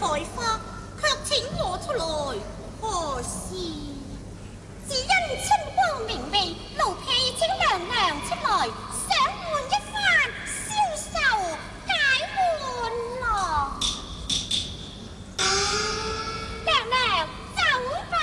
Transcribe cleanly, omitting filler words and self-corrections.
才華，卻請我出來，何事？只因親